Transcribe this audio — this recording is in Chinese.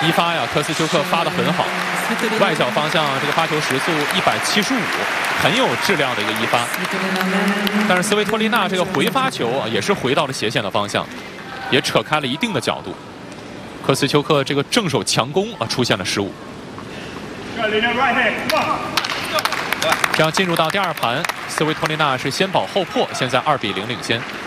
一发呀，科斯丘克发得很好，外角方向这个发球时速175，很有质量的一个一发。但是斯维托利娜这个回发球啊，也是回到了斜线的方向，也扯开了一定的角度。科斯丘克这个正手强攻啊，出现了失误。这样进入到第二盘，斯维托利娜是先保后破，现在2比0领先。